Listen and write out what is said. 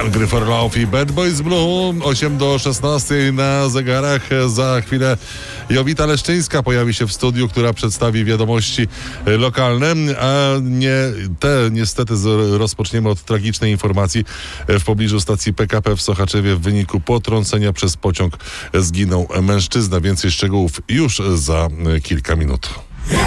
Hungry for Love i Bad Boys Blue. 8 do 16 na zegarach. Za chwilę Jowita Leszczyńska pojawi się w studiu, która przedstawi wiadomości lokalne, a niestety rozpoczniemy od tragicznej informacji. W pobliżu stacji PKP w Sochaczewie w wyniku potrącenia przez pociąg zginął mężczyzna. Więcej szczegółów już za kilka minut.